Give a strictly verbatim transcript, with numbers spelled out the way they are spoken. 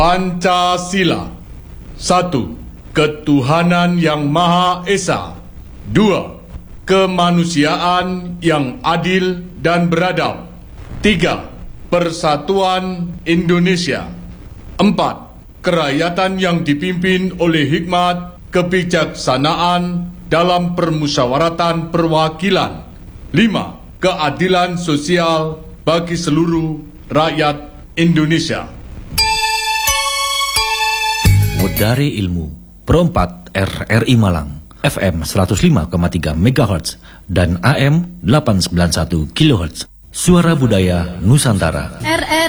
Pancasila. Satu, ketuhanan yang Maha Esa. Dua, kemanusiaan yang adil dan beradab. Tiga, persatuan Indonesia. Empat, kerakyatan yang dipimpin oleh hikmat kebijaksanaan dalam permusyawaratan perwakilan. Lima, keadilan sosial bagi seluruh rakyat Indonesia. Mudari Ilmu, Pro empat R R I Malang, F M seratus lima koma tiga megahertz dan A M delapan ratus sembilan puluh satu kilohertz. Suara Budaya Nusantara. R R